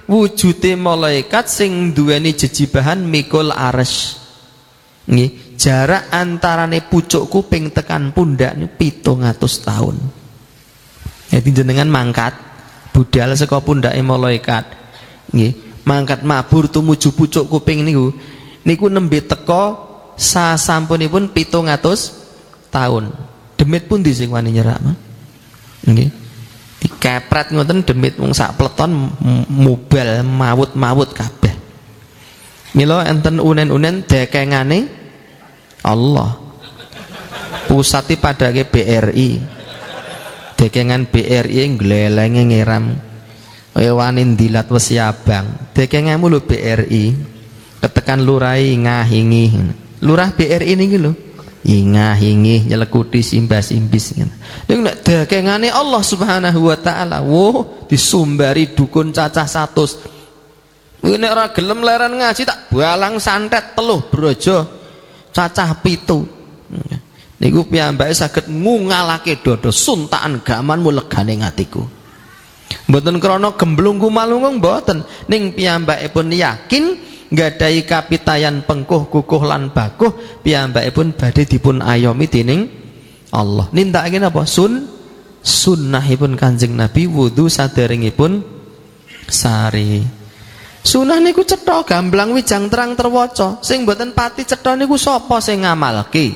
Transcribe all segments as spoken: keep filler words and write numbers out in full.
wujude malaikat sing duweni jejibahan mikul arsy. Nggih, jarak antarane pucuk kuping tekan pundak niku pitung atus taun. Jadi jenengan mangkat budal saka pundake malaikat. Nggih, mangkat mabur tumuju pucuk kuping niku niku nembe teka sasampunipun pitung atus taun. Demit pundi sing wani nyerak, Mas? Nggih. Dikepret ngoten demit wong sak pleton mubal mawut-mawut kabeh. Mila enten unen-unen dekengane Allah. Pusate padake B R I. Dekengan B R I glelenge ngeram. Kaya wani ndilat wesi abang. Dekenganmu lho B R I. Ketekan lurai ngahingi. Lurah B R I niki lho. Ingah-ingih nyelekuti simbah-simbis ning nek dakengane Allah Subhanahu wa taala wo disumbari dukun cacah satus. Kuwi nek ora gelem leren ngaji tak balang santet teluh brojo cacah pitu. Niku piyambake saged ngungalake dodo suntakan gamanmu legane ngatiku. Mboten krana gemblung kumalungung mboten, ning piyambakipun yakin nggadahi kapitayan pengkuh kukuh lan bakuh piyambakipun badhe dipun ayomi dening Allah. Nindakake napa? Sun sunnahipun Kanjeng Nabi wudu saderengipun sari. Sunah niku cetha gamblang wijang terang terwaca. Sing mboten pati cetha niku sapa sing ngamalke?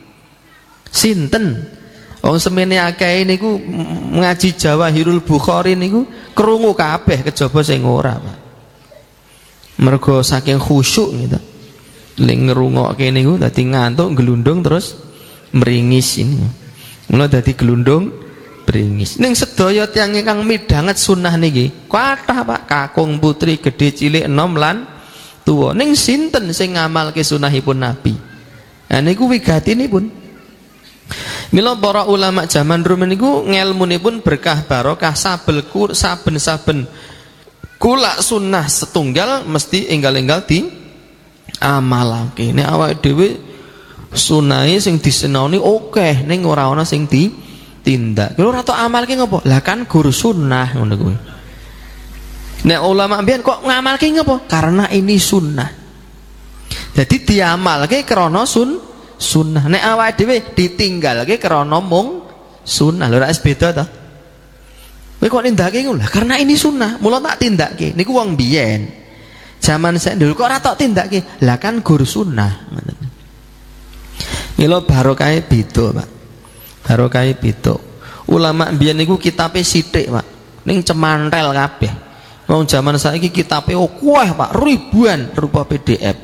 Sinten? Wong semene akeh niku ngaji Jawahirul Bukhari niku krungu kabeh kejaba sing ora, Pak. Mergo saking khusyuk gitu. Ling ngrungokke niku dadi ngantuk glundung terus meringis ini. Mula dadi glundung meringis. Ning sedaya tiyang ingkang midhanget sunah niki, kathah Pak, kakung putri gedhe cilik enom lan tuwa. Ning sinten sing ngamalke sunahipun Nabi? Nah niku wigatinipun. Mila para ulama zaman rumen niku ngelmunipun berkah barokah sabel saben-saben kula sunnah setunggal mesti enggal-enggal di amalake. Nek awake dhewe sunahe sing disenoni akeh ning ora ana sing ditindak. Lha ora tok amalke ngopo? Lah kan guru sunnah ngono kuwi. Nek ulama mbiyen kok ngamalke ngopo? Karena ini sunnah. Jadi diamalke krana sun sunnah. Nek awake dhewe ditinggalke krana mung sunnah. Lho ora wis beda ta? Kowe kok nindakake ngono? Lah karena ini sunnah, mula tak tindakke. Niku wong biyen. Zaman saya dulu kok ora tok tindakke. Lah kan gur sunnah. Mila barokahe beda, Pak. Barokahe beda. Ulama biyen niku kitabe sithik, Pak. Ning cemantel kabeh. Wong zaman saiki kitabe akeh, Pak, ribuan rupa P D F.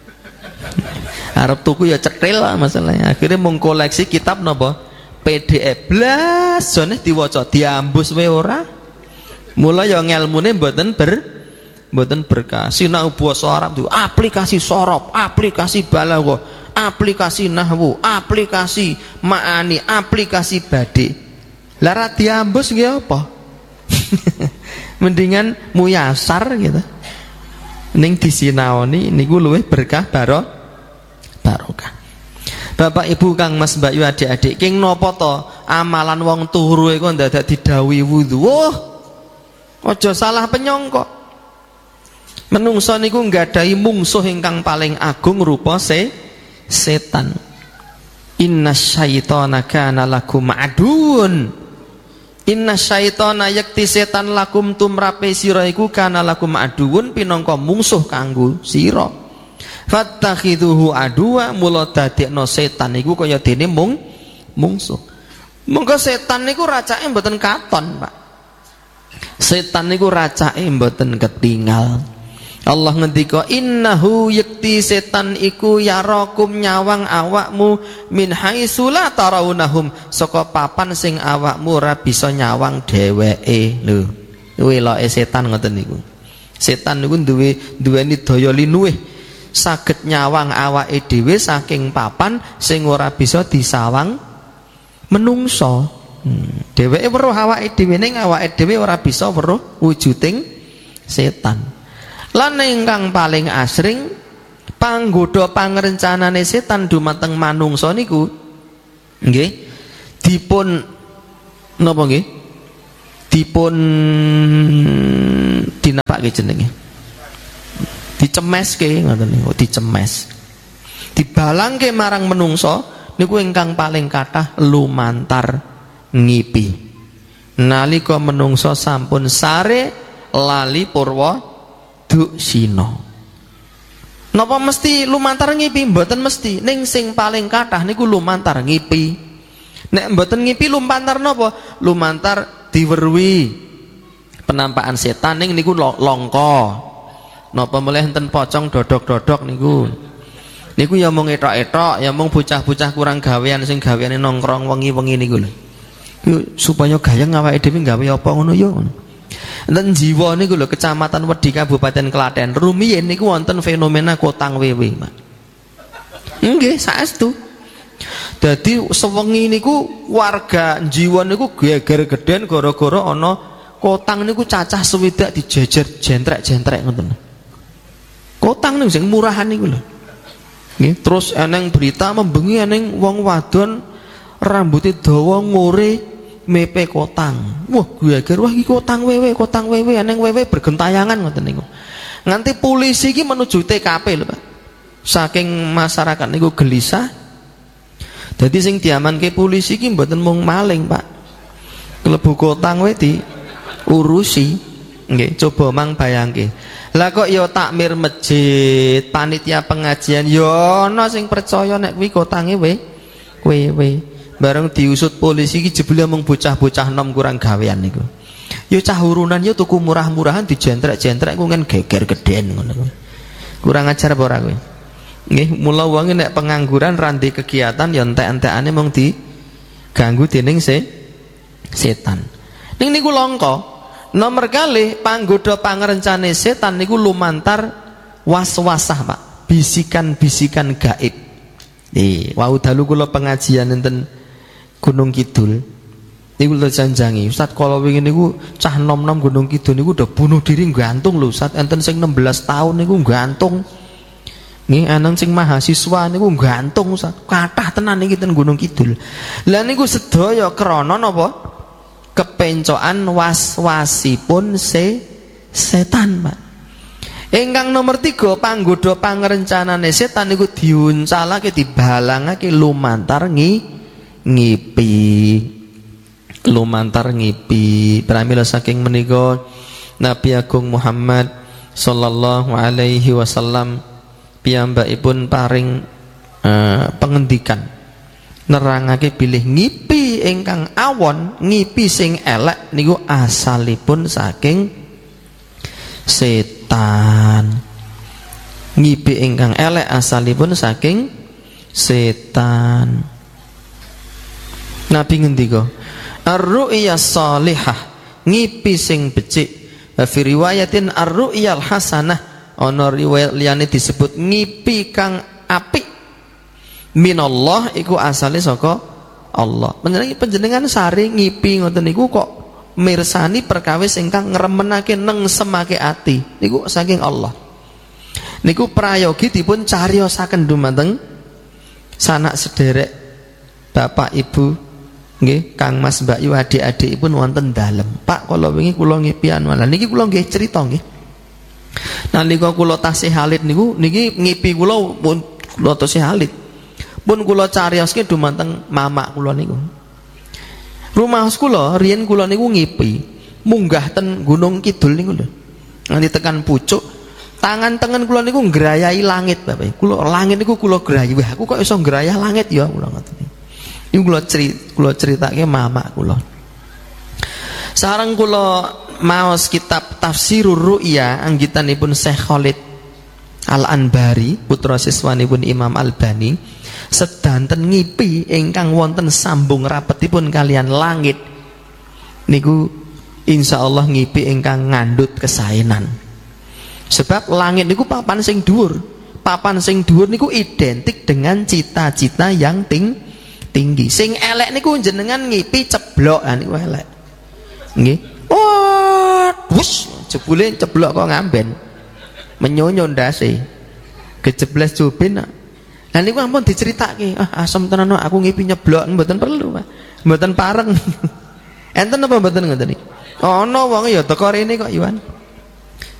Arep tuku ya cetil masalahnya. Akhirnya mung koleksi kitab napa? P D F blas jane diwaca diambus wae ora. Mula ya ngelmune mboten ber mboten berkah. Sinau basa Arab itu aplikasi sorof, aplikasi balaghah, aplikasi nahwu, aplikasi maani, aplikasi badi. Lah ra diambus nggih apa? Mendingan muyasar gitu. Ning disinaoni niku luwih berkah baro barokah. Bapak Ibu Kang Mas Mbak Yu adik-adik king napa to amalan wong turu iku ndadak didhawuhi wudu. Wah. Aja salah penyangka. Menungso niku nggadahi mungsuh ingkang paling agung rupa se setan. Innasyaitana kana lakum aduun. Innasyaitana yakti setan lakum tumrape sira iku kana lakum aduun pinangka mungsuh kanggo sira. Fattakhidhuhu aduwa mula dadekno setan niku kaya dene mung mungsuh. Monggo setan niku racake mboten katon, Pak. Setan niku racake mboten ketinggal. Allah ngendika innahu yakti setan iku yarakum nyawang awakmu min haitsu la tarawnahum saka papan sing awakmu ora bisa nyawang dheweke. Lho, weloke setan ngoten niku. Setan niku duwe duweni daya linuwih. Saged nyawang awake dhewe saking papan sing ora bisa disawang menungso. Hmm. Dheweke weruh awake dhewe ning awake dhewe ora bisa weruh wujuding setan. Lan ingkang paling asring panggoda pangrencanane setan dumateng manungsa niku nggih dipun napa nggih? Dipun dinapak ki jenenge. Dicemeske ngoten niku, dicemes. Dibalangke marang menungso niku ingkang paling kathah lumantar ngipi. Nalika menungso sampun sare lali purwa duksina. Napa mesti lumantar ngipi? Mboten mesti. Ning sing paling kathah niku lumantar ngipi. Nek mboten ngipi lumantar napa? Lumantar diweruhi penampakan setan ning niku longko. Napa mulih enten pocong dodok-dodok niku. Niku ya mung etok-etok, ya mung bocah-bocah kurang gawean sing gaweane nongkrong wengi-wengi niku lho. Yo supaya gayeng awake dhewe gawe apa ngono yo. Enten jiwa niku lho Kecamatan Wedi Kabupaten Klaten. Rumiyin niku wonten fenomena kotang wewe, Pak. Nggih, saestu. Dadi sewengi niku warga jiwa niku geger gedhen gara-gara ana kotang niku cacah sewidak dijejer jentrek-jentrek ngoten. Kotang niku sing murahan niku lho. Nggih, terus eneng berita membengi eneng wong wadon rambutnya dawa ngore mepe kotang. Wah, geger wah iki kotang wewe, kotang wewe, eneng wewe bergentayangan ngoten niku. Nganti polisi iki menuju T K P lho, Pak. Saking masyarakat niku gelisah. Dadi sing diamanke polisi iki mboten mung maling, Pak. Klebu kotang wae diurusi. Nggih, coba mang bayangke. Lah kok ya takmir masjid, panitia pengajian ya ana sing percaya nek kuwi kotange we wewe. Bareng diusut polisi iki jebule mung bocah-bocah nom kurang gawean niku. Ya cah urunan ya tuku murah-murahan dijentrek-jentrek ku ngen geger gedhen ngono. Kurang ajar apa ora kowe? Nggih, mula wong nek pengangguran randi kegiatan ya entek-entekane mung diganggu dening se setan. Ning niku langka. Nomor kali panggoda pangrencane setan niku lumantar was-wasah, Pak. Bisikan-bisikan gaib. Nggih, wau dalu kula pengajian enten Gunung Kidul. Niku lho janjangi, Ustaz kala wingi niku cah nom-nom Gunung Kidul niku udah bunuh diri gantung lho, Ustaz. Enten sing enam belas tahun niku gantung. Nggih, ana sing mahasiswa niku gantung, Ustaz. Kathah tenan niki ten Gunung Kidul. Lah niku sedaya krana napa? Kepencokan was-wasipun se setan, Pak. Ingkang nomor tiga, panggoda pangrencanane setan niku diuncalake dibalangake lumantar ngi ngipi. Lumantar ngipi. Pramila saking menika Nabi Agung Muhammad sallallahu alaihi wasallam piyambakipun paring uh, pengendikan nerangake bilih ngipi ingkang awon, ngipi sing elek niku asalipun saking setan. Ngipi ingkang elek asalipun saking setan. Nabi ngendika, ar-ru'ya shalihah, ngipi sing becik. Fi riwayatin ar-ru'yal hasanah, ana riwayat liyane disebut ngipi kang apik. Minallah iku asale saka Allah. Panjenengan panjenengan sari ngipi ngoten niku kok mirsani perkawis ingkang ngremenake nengsemake ati. Niku saking Allah. Niku prayogi dipun cariosaken dumateng sanak sederek Bapak Ibu nggih, Kang Mas Mbak Yu adik-adikipun wonten dalem. Pak kala wingi kula ngipi anu. Lah niki kula nggih crita nggih. Nalika kula tasih alit niku niki ngipi kula pun kula tasih alit. Pun kula carioske dumateng mamak kula niku. Rumah kula riyen kula niku ngipi, munggah ten Gunung Kidul niku lho. Nganti tekan pucuk, tangan tengen kula niku ngrayai langit, Bapak. Kula langit niku kula grayi. Wah, aku kok iso ngrayah langit ya kula ngoten. Niku kula cerita kula critake mamak kula. Sareng kula maos kitab Tafsirur Ru'ya anggitanipun Syekh Khalid Al-Anbari, putra siswanipun Imam Albani. Sedanten ngipi ingkang wonten sambung rapetipun kalian langit niku insyaallah ngipi ingkang ngandhut kesaenan. Sebab langit niku papan sing dhuwur. Papan sing dhuwur niku identik dengan cita-cita yang ting tinggi. Sing elek niku jenengan ngipi ceblok, ah niku elek. Nggih. Oh, wus jebule ceblok kok ngamben. Menyonyo ndase. Kejeblas jubin. Lah niku ampun diceritake, ah asem tenan aku ngipi nyeblok mboten perlu, Pak. Mboten pareng. Enten apa mboten ngoten iki? Ana wong ya teko rene kok Iwan.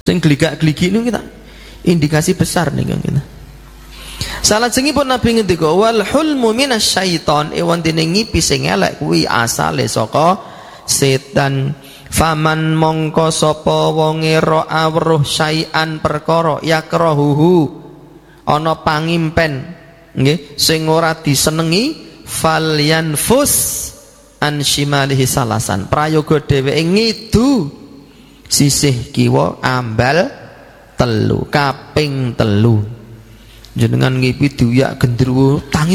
Sing gligak-gligi niku kita indikasi besar nih kita. Salajengipun Nabi ngendika wal hulmu minasyaiton ewan dene ngipi sing elek kuwi asale saka setan. Faman mongko sapa wonge ra'a weruh syai'an perkara yakrahuhu ana pangimpen nggih sing ora disenengi falyanfus an shimalihi salasan prayoga dheweke ngidu sisih kiwa ambal telu kaping telu jenengan ngipi duyak gendruwo tangi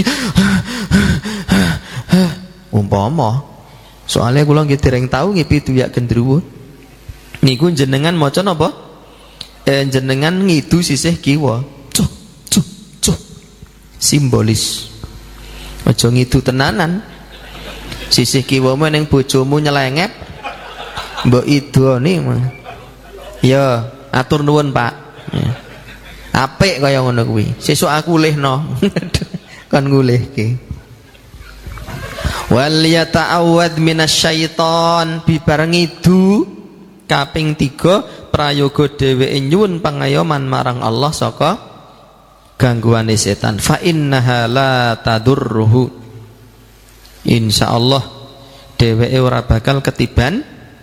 umpama soalnya kula nggih dereng tau ngipi duyak gendruwo niku jenengan maca napa eh, jenengan ngidu sisih kiwa cuh cuh cuh simbolis aja ngidu tenanan sisih kiwa men ning bojomu nyelengep mbok idone ya atur nuwun Pak ya. Apik kaya ngono kuwi sesuk aku lehno kon ngulehke wal yata'awwad minasyaiton bibareng idu kaping tiga prayoga dheweke nyuwun pangayoman marang Allah saka gangguane setan fa innaha la tadurruhu insyaallah dheweke ora bakal ketiban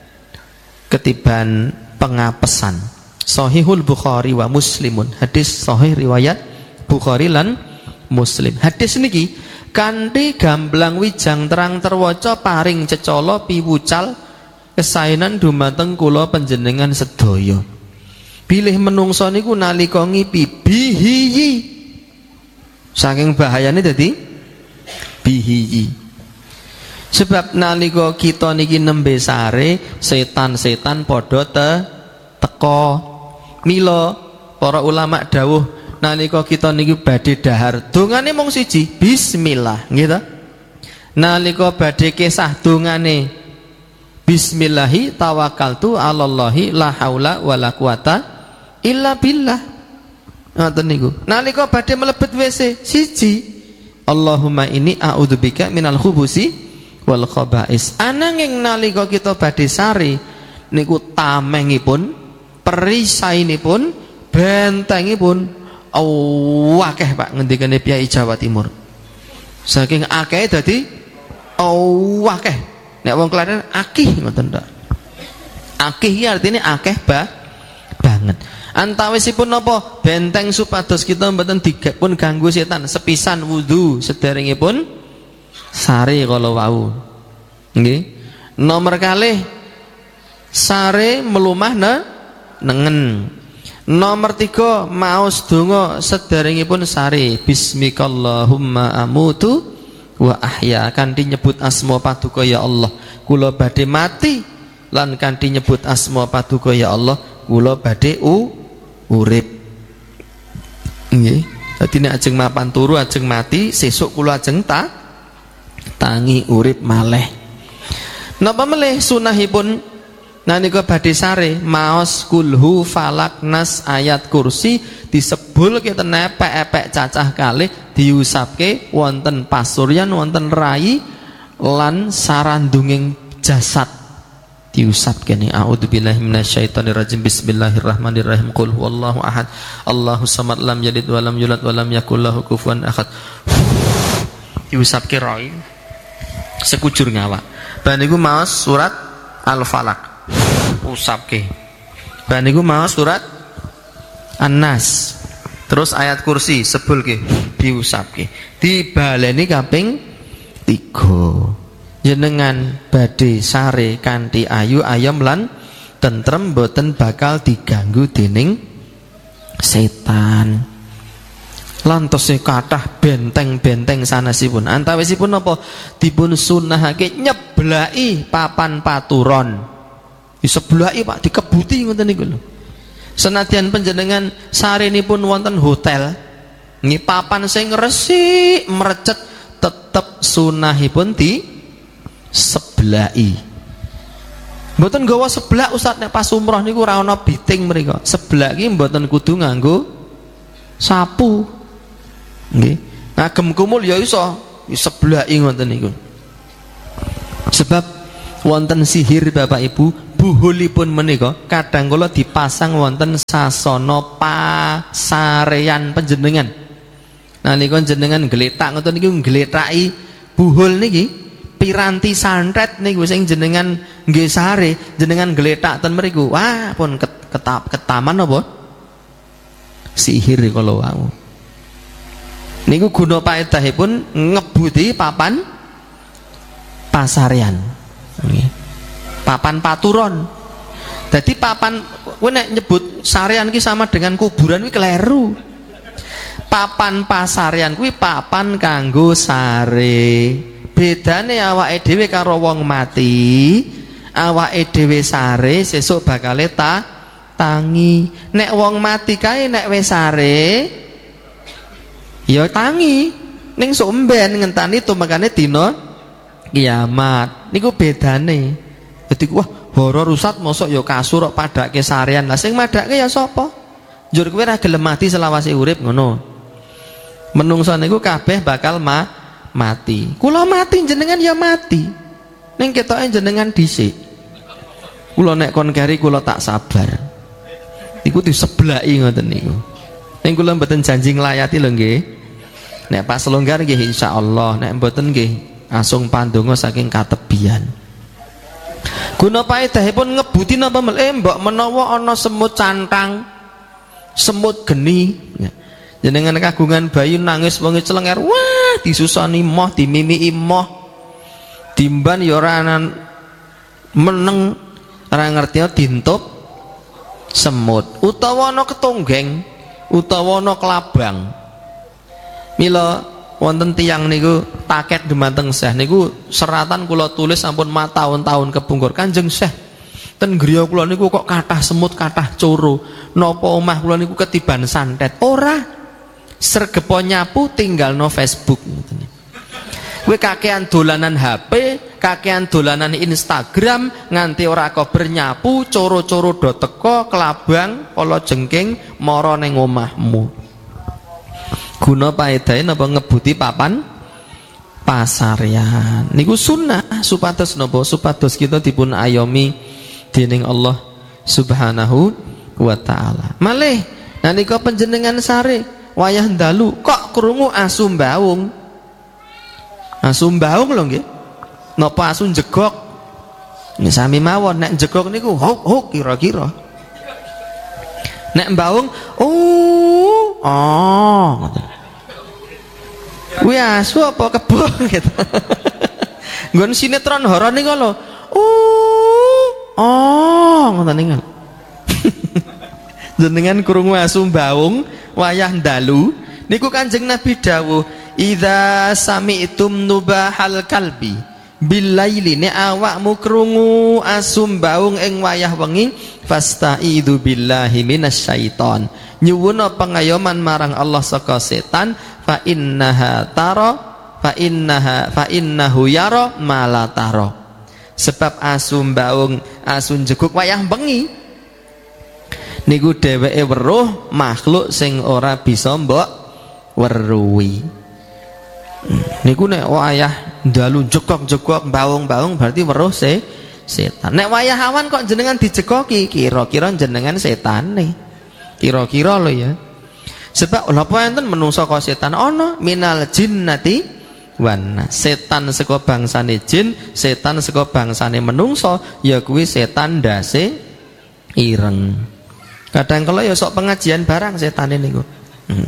ketiban pengapesan. Sahihul Bukhari wa Muslimun hadis sahih riwayat Bukhari lan Muslim. Hadis niki kanthi gamblang wijang terang terwaca paring cecala piwucal kesaenan dumateng kula panjenengan sedaya. Bilih menungso niku nalika ngipi bihiyi. Saking bahayane dadi bihiyi. Sebab nalika kita niki nembe sare setan-setan padha te teka. Mila para ulama dawuh nalika kita niki badhe dahar dongane mung siji bismillah nggih ta nalika badhe kesah dongane bismillahi tawakkaltu alallahi la haula wala quwata illa billah ngoten niku nalika badhe mlebet W C siji Allahumma inni a'udzubika minal khubusi wal khaba'is ananging nalika kita badhe sari niku tamengipun perisainipun bentengipun akeh Pak ngendikane piyai Jawa Timur. Saking akeh dadi akeh. Nek wong Klaten akih ngoten tok. Akih iki artine akeh ba banget. Antawisipun napa benteng supados kita mboten digapun ganggu setan sepisan wudu sederengipun sare kala wau. Nggih. Nomor kalih sare melumah ne nengen. Nomor tiga maos donga sederengipun sare bismikallahumma amutu wa ahya kanthi nyebut asma paduka ya Allah kula badhe mati lan kanthi nyebut asma paduka ya Allah kula badhe u urip nggih dadi nek ajeng mapan turu ajeng mati sesuk kula ajeng ta tangi urip malih napa melih sunahipun nalika badhe sare maos kulhu falak nas ayat kursi disebulke ten epek-epek cacah kalih diusapke wonten pasuryan wonten rai lan sarandunging jasad diusapke ni a'udzubillahi minasyaitonirrajim bismillahirrahmanirrahim qul huwallahu ahad Allahus samad lam yalid wa lam yulad wa lam yakul lahu kufuwan ahad diusapke rai sekujur ngawak ban niku maos surat Al-Falaq usapke ban niku mau surat An-Nas terus ayat kursi sebulke diusapke dibaleni kaping tiga jenengan badhe sare kanthi ayu ayam lan tentrem boten bakal diganggu dening setan lantose kathah benteng-benteng sanesipun antawisipun napa dipun sunahake nyeblaki papan paturon disebelaki Pak dikebuti ngoten niku lho senadyan panjenengan sarenipun wonten hotel nggih papan sing resik mrecet tetep sunahipun di sebelaki mboten nggawa seblak Ustaz nek pas umroh niku ora ana biting mriku seblak iki mboten kudu nganggo sapu nggih ngagem kumul ya iso seblaki ngoten niku sebab wonten sihir Bapak Ibu buhulipun menika kadang kula dipasang wonten sasana pasarean panjenengan. Nalika jenengan gletak ngoten niku gletaki buhul niki piranti santet niku sing jenengan nggih sare jenengan gletak ten mriku. Wah, pun ketap ketaman apa? Sihir kala wau. Niku guna paedahipun ngebuti papan pasarean. Nggih. Papan paturon. Jadi papan kowe nek nyebut sarean ki sama dengan kuburan kuwi keliru. Papan pasarean kuwi papan kanggo sare. Bedane awake dhewe karo wong mati, awake dhewe sare sesuk bakale ta tangi. Nek wong mati kae nek wis sare ya tangi. Ning somben ngenteni tumekane dina kiamat. Niku bedane. Dadi wah horor rusat mosok ya kasur kok padake sarean. Lah sing madake ya sapa? Njur kowe ora gelem mati selawase urip ngono. Menungso niku kabeh bakal ma mati. Kula mati jenengan ya mati. Ning ketoke jenengan dhisik. Kula nek kon keri kula tak sabar. Iku diseblaki ngoten niku. Ning kula mboten janji nglayati lho nggih. Nek pas longgar nggih insyaallah, nek mboten nggih asung pandonga saking katebian. Guna paedahipun ngebuti napa eh mbok menawa ana semut cantang, semut geni. Jenengan kagungan bayi nangis wengi celenger, wah disusoni moh, dimimiki moh. Timban ya ora meneng, ora ngerti dintup semut. Utawa ana ketonggeng, utawa ana kelabang. Mila wonten tiyang niku taket dumateng Syekh niku seratan kula tulis sampun matahun-tahun kepungkur. Kanjeng Syekh, ten griya kula niku kok kathah semut, kathah coro. Napa omah kula niku ketiban santet? Ora. Sergepo nyapu tinggal no Facebook. Kowe kakean dolanan H P, kakean dolanan Instagram, nganti ora kober nyapu, coro-coro do teko, kelabang, kala jengking, mara ning omahmu. Guna paedahe napa ngebuti papan pasarean. Niku sunnah supados napa? Supados kita dipun ayomi dening Allah Subhanahu wa taala. Malih nalika panjenengan sare wayah dalu kok krungu asu mbaung. Asu mbaung lho nggih. Napa asu jegok? Nek sami mawon nek jegok niku hok hok kira-kira. Nek mbaung oh oh. Kuwi asu apa kebo gitu. Nggon sinetron horor niku lho. Oh oh ngoten niku. Jenengan krungu asu mbaung wayah dalu niku Kanjeng Nabi dawuh idza sami'tum nubahal kalbi bilaili ne awakmu krungu asu mbaung ing wayah wengi fastaidu billahi minasyaiton nyuwuna pengayoman marang Allah saka setan fa innaha tara fa innaha fa innahu yara mala tara sebab asu mbaung asu jeguk wayah bengi niku dheweke weruh makhluk sing ora bisa mbok weruhi. Niku nek wayah dalu jegok-jegok baung-baung berarti weruh se setan. Nek wayah awan kok jenengan dijegoki, kira-kira jenengan setane. Kira-kira lho ya. Sebab lapa enten menungso kok setan ana minal jinnati wan setan saka bangsane jin, setan saka bangsane menungso ya kuwi setan ndase ireng. Kadang kalau ya sok pengajian barang setan niku. Hmm.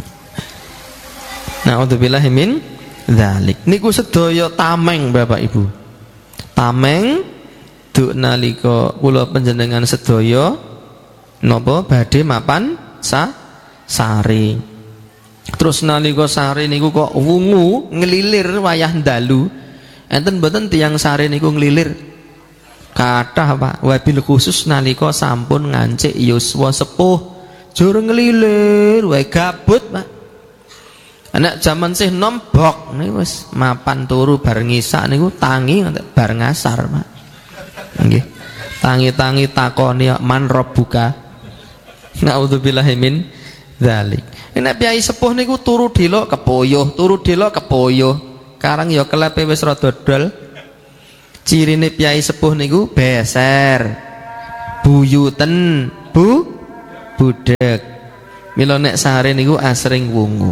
Nauzubillahi min dzalik. Niku sedaya tameng Bapak Ibu. Tameng duk nalika kula panjenengan sedaya napa badhe mapan sa sari. Terus nalika sari niku kok wungu ngelilir wayah dalu. Enten mboten tiyang sari niku ngelilir. Kathah Pak, wabil khusus nalika sampun ngancik yuswa sepuh jur ngelilir wae gabut Pak. Anak zaman sih nombok niku wis mapan turu bareng isak niku tangi bar ngasar Pak. Nggih. Tangi-tangi takoni man rabbuka. Naudzubillahi min dzalik. Nek piyai sepuh niku turu delok kepoyuh, turu delok kepoyuh. Karang ya kelepe wis rada dol. Cirine piyai sepuh niku beser. buyuten bu budek. Mila nek sare niku asring wungu.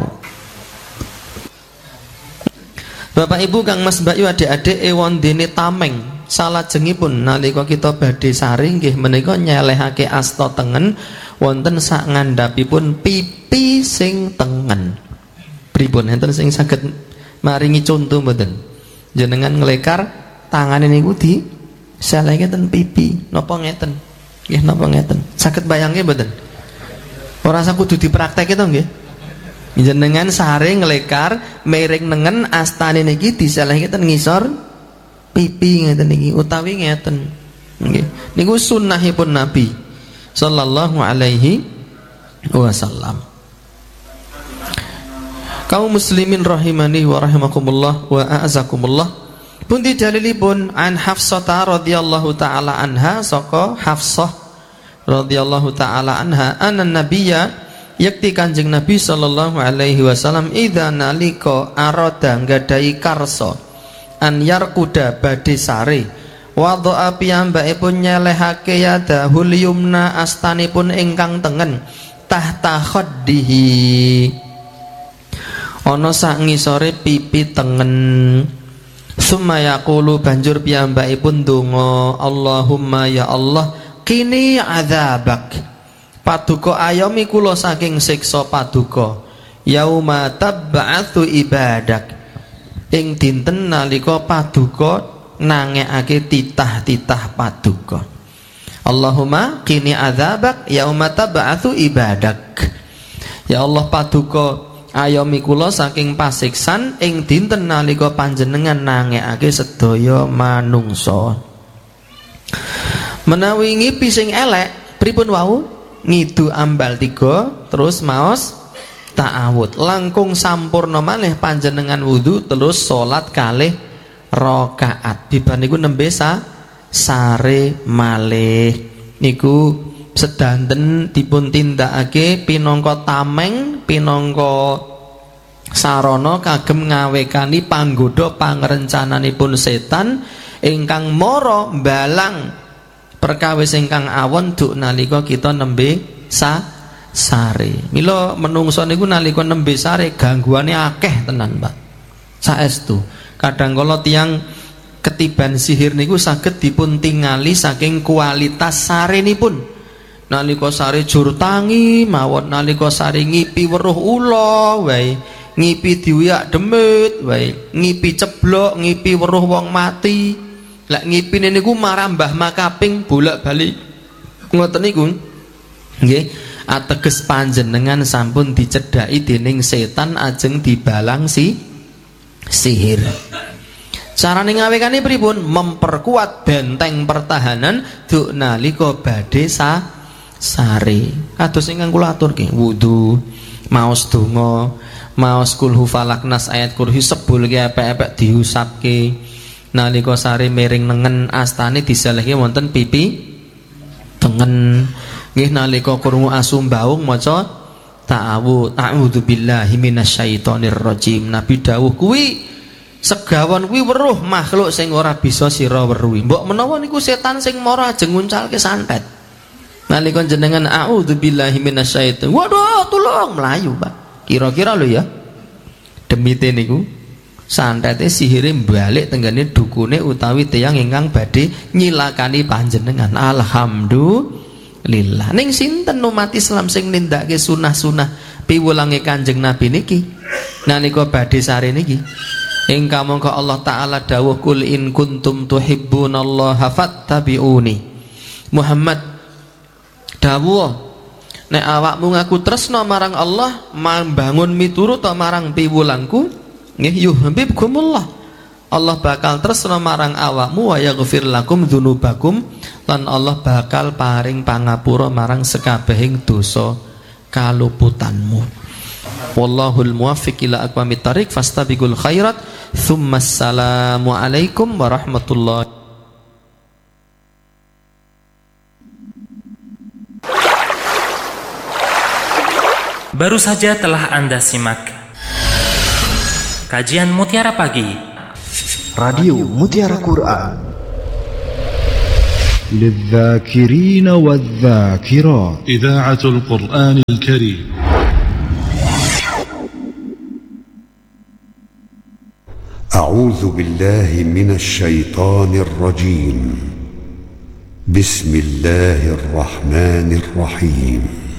Bapak Ibu Kang Mas Mbak Yu adik-adik ewon dene tameng salajengipun nalika kita badhe sare nggih menika nyelehake asta tengen wonten sak ngandhapipun pipi sing tengen. Pripun enten sing saged maringi contoh mboten? Jenengan nglekar tangane niku di selehke ten pipi napa ngeten? Nggih napa ngeten? Saged bayangke mboten? Ora usah kudu dipraktekke to nggih. Jenengan sare nglekar miring nengen astane niki diselehke ten ngisor pipi ngeten niki utawi ngeten. Nggih. Niku sunnahipun Nabi sallallahu alaihi wasallam. Kaum muslimin rahimani wa rahimakumullah wa a'azakumullah. Pundi dalilipun an Hafsah radhiyallahu taala anha saka Hafsah radhiyallahu taala anha anna nabiyya yakti Kanjeng Nabi sallallahu alaihi wasallam idza nalika arada nggadahi karsa an yarkuda badhe sare wadha piyambakipun nyelehake yadahul yumna astanipun ingkang tengen tahta khaddihi ana sak ngisore pipi tengen summa yaqulu banjur piyambakipun donga Allahumma ya Allah qini adzabak paduka ayomi kula saking siksa paduka yauma tabba'atsu ibadak ing dinten nalika paduka nangekake titah-titah paduka. Allahumma qini adzabak yauma tabba'atsu ibadak. Ya Allah paduka ayomi kula saking pasiksan ing dinten nalika panjenengan nangekake sedaya manungsa. Menawi ngipi sing elek pripun wau? Ngidu ambal tiga terus maos ta'awud langkung sampurna malih panjenengan wudu terus salat kalih rakaat bibar niku nembe sa sare malih niku sedanten dipun tindakake pinangka tameng pinangka sarana kagem ngawekani panggoda pangrencananipun setan ingkang mara mbalang perkawis ingkang awon duk nalika kita nembe sa sare. Mila menungso niku nalika nembe sare gangguane akeh tenan, Pak. Saestu. Kadang kala tiyang ketiban sihir niku saged dipun tingali saking kualitas sarenipun. Nalika sare jur tangi mawon, nalika sare ngipi weruh ula wae, ngipi diuyak demit wae, ngipi ceblok, ngipi weruh wong mati. Lek ngipine niku marambah makaping bolak-balik ngoten niku nggih ateges panjenengan sampun dicedhaki dening setan ajeng dibalang si sihir. Carane ngawekane pripun? Memperkuat benteng pertahanan duk nalika badhe sa sare. Kados ingkang kula aturke wudu, maos donga, maos kulhu falaknas ayat kursi sebulke epek-epek diusapke. Nalika sare miring nengen astane diselehke wonten pipi tengen nggih nalika krungu asu mbaung maca ta'awudz a'udzu billahi minasyaitonir rajim. Nabi dawuh kuwi segawon kuwi weruh makhluk sing ora bisa sira weruhi. Mbok menawa niku setan sing mara ajeng nguncalke santet. Nalika jenengan a'udzu billahi minasyaiton waduh tulung mlayu Pak. Kira-kira lho ya demite niku santete sihire balik tenggane dukune utawi tiyang ingkang badhe nyilakani panjenengan. Alhamdulillah. Ning sinten umat Islam sing nindakake sunah-sunah piwulange Kanjeng Nabi niki nalika badhe sare niki? Ingkang mongko Allah taala dawuh kul in kuntum tuhibbunallaha fattabi'uni. Muhammad dawuh nek awakmu ngaku tresna marang Allah mambangun miturut marang piwulangku nggih yuhibbukumullah Allah bakal tresna marang awakmu wa yaghfir lakum dzunubakum lan Allah bakal paring pangapura marang sekabehing dosa kaluputanmu. Wallahul muwaffiq ila aqwamit thariq fastabiqul khairat. Tsummassalamu alaikum warahmatullahi. Baru saja telah Anda simak kajian Mutiara Pagi Radio Mutiara Quran للذاكرين والذاكرات. إذاعة القرآن الكريم. أعوذ بالله من الشيطان الرجيم. بسم الله الرحمن الرحيم.